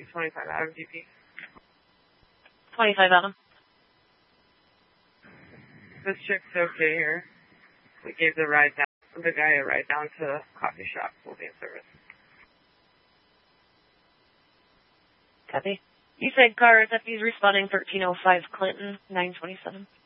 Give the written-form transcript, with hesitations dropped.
25 Adam GP. 25 Adam. This chick's okay here. We gave the guy a ride down to the coffee shop. We'll be in service. Copy. You said car is responding 1305 Clinton, 927.